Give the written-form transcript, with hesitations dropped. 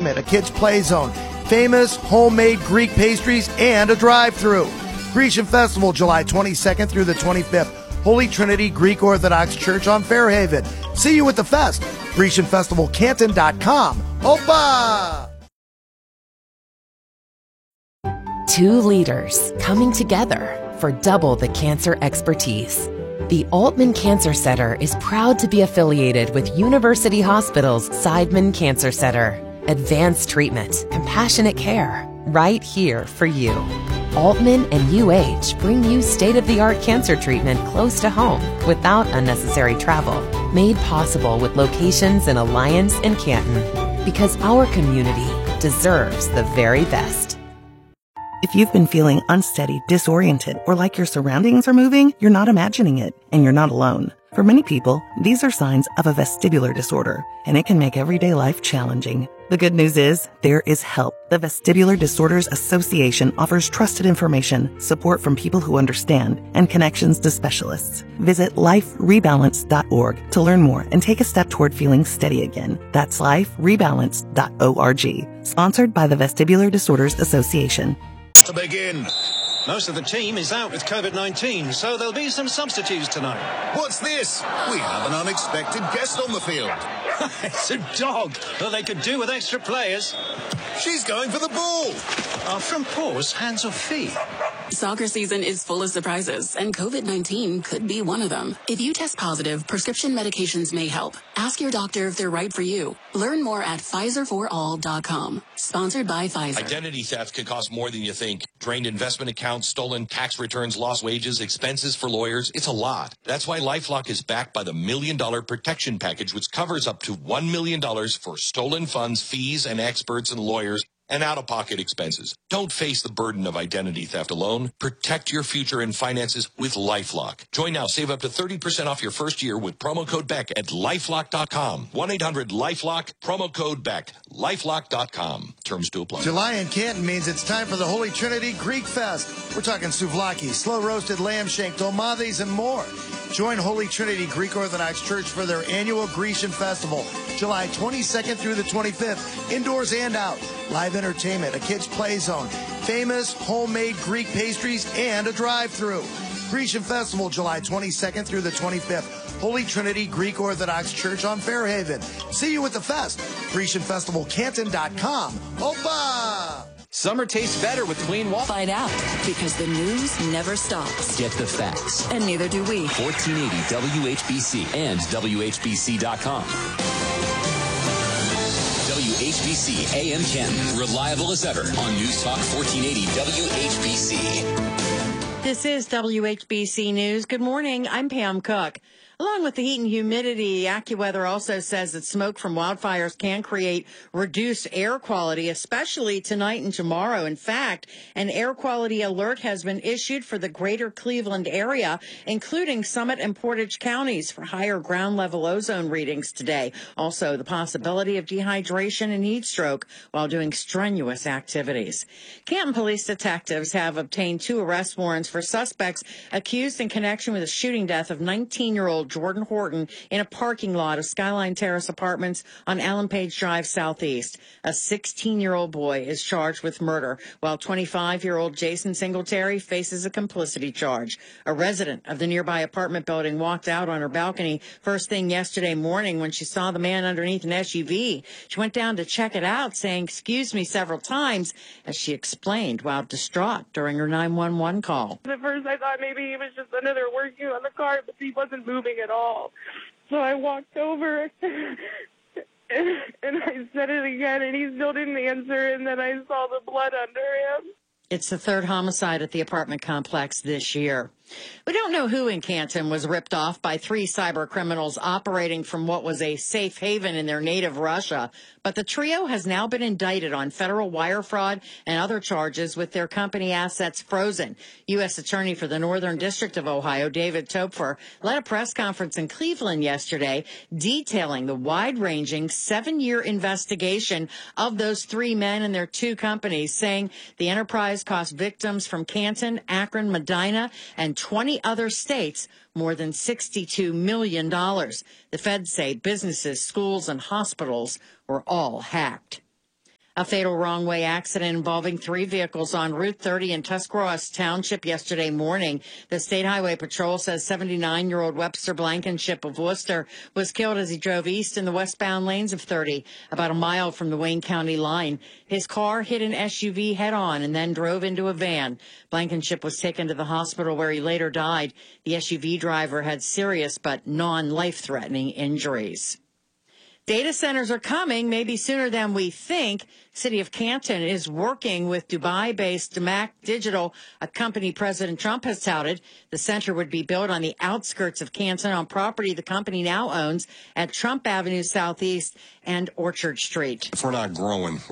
Entertainment, a kids' play zone, famous homemade Greek pastries, and a drive-thru. Grecian Festival, July 22nd through the 25th. Holy Trinity Greek Orthodox Church on Fairhaven. See you at the fest. GrecianFestivalCanton.com. Opa! Two leaders coming together for double the cancer expertise. The Altman Cancer Center is proud to be affiliated with University Hospital's Seidman Cancer Center. Advanced treatment, compassionate care, right here for you. Altman and UH bring you state-of-the-art cancer treatment close to home without unnecessary travel. Made possible with locations in Alliance and Canton. Because our community deserves the very best. If you've been feeling unsteady, disoriented, or like your surroundings are moving, you're not imagining it, and you're not alone. For many people, these are signs of a vestibular disorder, and it can make everyday life challenging. The good news is, there is help. The Vestibular Disorders Association offers trusted information, support from people who understand, and connections to specialists. Visit liferebalance.org to learn more and take a step toward feeling steady again. That's liferebalance.org. Sponsored by the Vestibular Disorders Association. To begin. Most of the team is out with COVID-19, so there'll be some substitutes tonight. What's this? We have an unexpected guest on the field. It's a dog. Well, they could do with extra players. She's going for the ball. From paws, hands or feet. Soccer season is full of surprises, and COVID-19 could be one of them. If you test positive, prescription medications may help. Ask your doctor if they're right for you. Learn more at PfizerForAll.com. Sponsored by Pfizer. Identity theft can cost more than you think. Drained investment accounts, stolen tax returns, lost wages, expenses for lawyers. It's a lot. That's why LifeLock is backed by the $1 Million Protection Package, which covers up to $1 million for stolen funds, fees, and experts and lawyers, and out-of-pocket expenses. Don't face the burden of identity theft alone. Protect your future and finances with LifeLock. Join now. Save up to 30% off your first year with promo code BECK at LifeLock.com. 1-800-LifeLock, promo code BECK. LifeLock.com. Terms to apply. July in Canton means it's time for the Holy Trinity Greek Fest. We're talking souvlaki, slow-roasted lamb shank, dolmades, and more. Join Holy Trinity Greek Orthodox Church for their annual Grecian Festival, July 22nd through the 25th, indoors and out. Live entertainment, a kids' play zone, famous homemade Greek pastries, and a drive-thru. Grecian Festival, July 22nd through the 25th. Holy Trinity Greek Orthodox Church on Fairhaven. See you at the fest. GrecianFestivalCanton.com. Opa! Summer tastes better with clean water. Find out, because the news never stops. Get the facts. And neither do we. 1480 WHBC and WHBC.com. WHBC AM Canton, reliable as ever on News Talk 1480 WHBC. This is WHBC News. Good morning. I'm Pam Cook. Along with the heat and humidity, AccuWeather also says that smoke from wildfires can create reduced air quality, especially tonight and tomorrow. In fact, an air quality alert has been issued for the greater Cleveland area, including Summit and Portage counties, for higher ground level ozone readings today. Also, the possibility of dehydration and heat stroke while doing strenuous activities. Canton police detectives have obtained 2 arrest warrants for suspects accused in connection with the shooting death of 19-year-old Jordan Horton in a parking lot of Skyline Terrace Apartments on Allen Page Drive Southeast. A 16-year-old boy is charged with murder, while 25-year-old Jason Singletary faces a complicity charge. A resident of the nearby apartment building walked out on her balcony first thing yesterday morning when she saw the man underneath an SUV. She went down to check it out, saying, "Excuse me," several times, as she explained while distraught during her 911 call. At first I thought maybe he was just another working on the car, but he wasn't moving at all. So I walked over and I said it again, and he still didn't answer, and then I saw the blood under him. It's the 3rd homicide at the apartment complex this year. We don't know who in Canton was ripped off by 3 cyber criminals operating from what was a safe haven in their native Russia, but the trio has now been indicted on federal wire fraud and other charges with their company assets frozen. U.S. Attorney for the Northern District of Ohio, David Topfer, led a press conference in Cleveland yesterday detailing the wide-ranging 7-year investigation of those 3 men and their 2 companies, saying the enterprise cost victims from Canton, Akron, Medina, and 20 other states more than $62 million. The feds say businesses, schools, and hospitals were all hacked. A fatal wrong-way accident involving 3 vehicles on Route 30 in Tuscarawas Township yesterday morning. The State Highway Patrol says 79-year-old Webster Blankenship of Worcester was killed as he drove east in the westbound lanes of 30, about a mile from the Wayne County line. His car hit an SUV head-on and then drove into a van. Blankenship was taken to the hospital where he later died. The SUV driver had serious but non-life-threatening injuries. Data centers are coming, maybe sooner than we think. City of Canton is working with Dubai-based Damac Digital, a company President Trump has touted. The center would be built on the outskirts of Canton on property the company now owns at Trump Avenue Southeast and Orchard Street. If we're not growing,